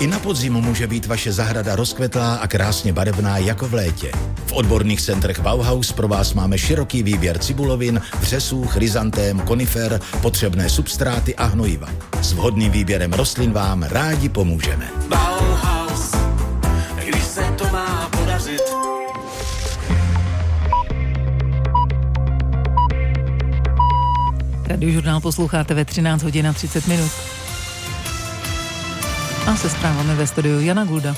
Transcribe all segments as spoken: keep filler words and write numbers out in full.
I na podzim může být vaše zahrada rozkvetlá a krásně barevná jako v létě. V odborných centrech Bauhaus pro vás máme široký výběr cibulovin, vřesů, chryzantém, konifer, potřebné substráty a hnojiva. S vhodným výběrem rostlin vám rádi pomůžeme. Bauhaus, když se to má podařit. Radiožurnál posloucháte ve třináct hodin a třicet minut. A se zprávami ve studiu Jana Gulda.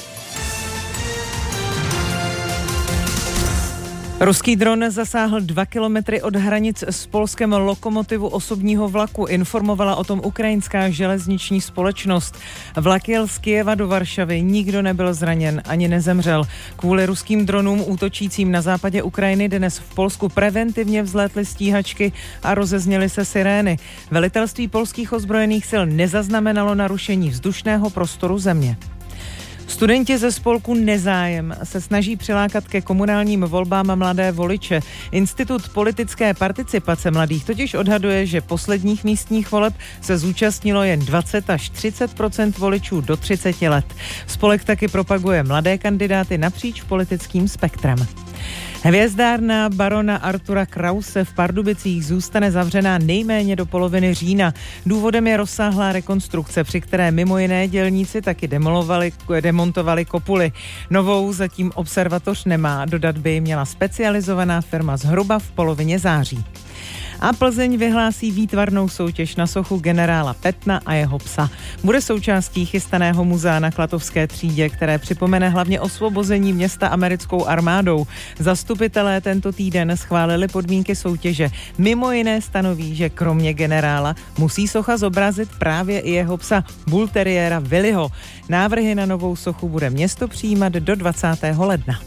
Ruský dron zasáhl dva kilometry od hranic s Polskem lokomotivu osobního vlaku, informovala o tom ukrajinská železniční společnost. Vlak jel z Kyjeva do Varšavy, nikdo nebyl zraněn ani nezemřel. Kvůli ruským dronům útočícím na západě Ukrajiny dnes v Polsku preventivně vzlétly stíhačky a rozezněly se sirény. Velitelství polských ozbrojených sil nezaznamenalo narušení vzdušného prostoru země. Studenti ze spolku Nezájem se snaží přilákat ke komunálním volbám mladé voliče. Institut politické participace mladých totiž odhaduje, že posledních místních voleb se zúčastnilo jen dvacet až třicet procent voličů do třiceti let. Spolek taky propaguje mladé kandidáty napříč politickým spektrem. Hvězdárna barona Artura Krause v Pardubicích zůstane zavřená nejméně do poloviny října. Důvodem je rozsáhlá rekonstrukce, při které mimo jiné dělníci taky demolovali, demontovali kopuly. Novou zatím observatoř nemá, dodat by ji měla specializovaná firma zhruba v polovině září. A Plzeň vyhlásí výtvarnou soutěž na sochu generála Petna a jeho psa. Bude součástí chystaného muzea na Klatovské třídě, které připomene hlavně osvobození města americkou armádou. Zastupitelé tento týden schválili podmínky soutěže. Mimo jiné stanoví, že kromě generála musí socha zobrazit právě i jeho psa, bull terriéra Willyho. Návrhy na novou sochu bude město přijímat do dvacátého ledna.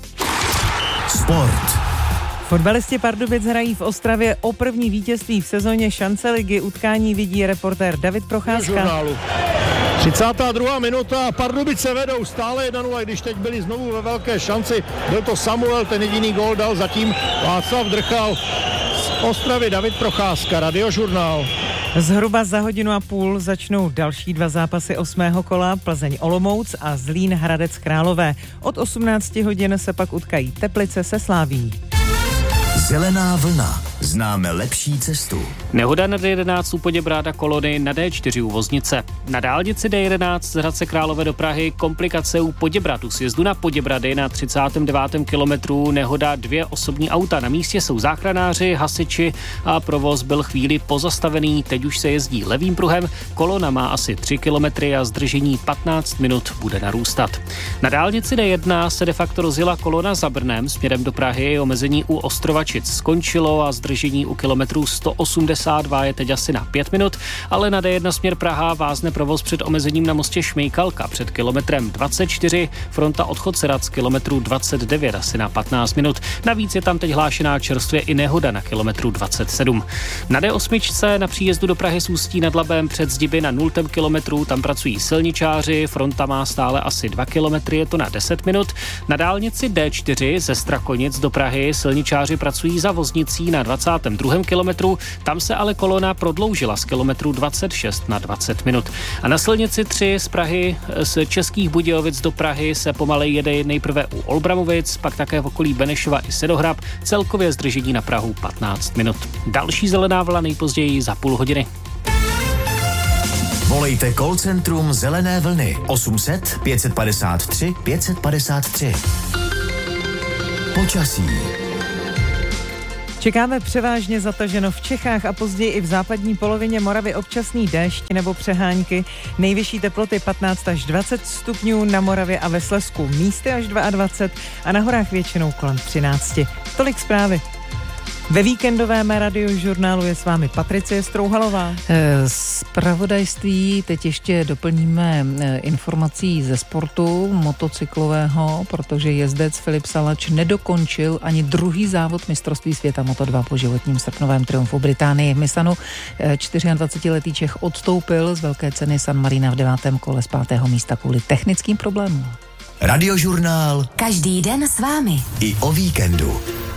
Sport. Fotbalisti Pardubic hrají v Ostravě o první vítězství v sezóně šance ligy. Utkání vidí reportér David Procházka. třicátá druhá minuta, Pardubice vedou stále jedna nula, když teď byli znovu ve velké šanci. Byl to Samuel, ten jediný gól dal zatím Václav Drchal. Z Ostravy David Procházka, Radiožurnál. Zhruba za hodinu a půl začnou další dva zápasy osmého kola, Plzeň Olomouc a Zlín Hradec Králové. Od osmnácti hodin se pak utkají Teplice se Slavií. Zelená vlna. Známe lepší cestu. Nehoda na D jedenáct u Poděbrada Kolony na D čtyři u Voznice. Na dálnici D jedenáct z Hradce Králové do Prahy komplikace u Poděbradu. Sjezdu na Poděbrady na třicátém devátém kilometru nehoda, dvě osobní auta. Na místě jsou záchranáři, hasiči a provoz byl chvíli pozastavený. Teď už se jezdí levým pruhem. Kolona má asi tři kilometry a zdržení patnáct minut bude narůstat. Na dálnici D jedna se de facto rozjela kolona za Brnem směrem do Prahy. Omezení u Ostrovačic skončilo a zdržení u kilometru sto osmdesát dva je teď asi na pět minut, ale na D jedna směr Praha vázne provoz před omezením na mostě Šmejkalka před kilometrem dvacet čtyři, fronta odchod Serac kilometru dvacet devět asi na patnáct minut. Navíc je tam teď hlášená čerstvě i nehoda na kilometru dvacet sedm. Na D osm na příjezdu do Prahy s Ústí nad Labem před Zdiby na nultém kilometru, tam pracují silničáři, fronta má stále asi dva kilometry, je to na deset minut. Na dálnici D čtyři ze Strakonic do Prahy silničáři pracují za Voznicí na dvacátém druhém kilometru, tam se ale kolona prodloužila z kilometru dvacet šest na dvacet minut. A na silnici tři z Prahy, z Českých Budějovic do Prahy se pomalej jede nejprve u Olbramovic, pak také v okolí Benešova i Sedohrab, celkově zdržení na Prahu patnáct minut. Další zelená vlna nejpozději za půl hodiny. Volejte call centrum Zelené vlny osm set pět padesát tři pět padesát tři. Počasí. Čekáme převážně zataženo v Čechách a později i v západní polovině Moravy občasný déšť nebo přehánky. Nejvyšší teploty patnáct až dvacet stupňů na Moravě a ve Slezsku, místy až dvacet dva a na horách většinou kolem třináct. Tolik zprávy. Ve víkendovém radiožurnálu je s vámi Patricie Strouhalová. Zpravodajství teď ještě doplníme informací ze sportu motocyklového, protože jezdec Filip Salač nedokončil ani druhý závod mistrovství světa Moto dva po životním srpnovém triumfu Británii. V Misanu dvacetčtyřletý Čech odstoupil z velké ceny San Marina v devátém kole z pátého místa kvůli technickým problémům. Radiožurnál každý den s vámi. I o víkendu.